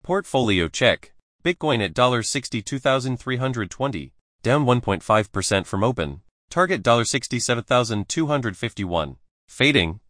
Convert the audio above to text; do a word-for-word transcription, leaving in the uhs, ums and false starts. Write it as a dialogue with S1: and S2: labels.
S1: Portfolio check. Bitcoin at sixty-two thousand three hundred twenty, down one point five percent from open. Target sixty-seven thousand two hundred fifty-one. Fading.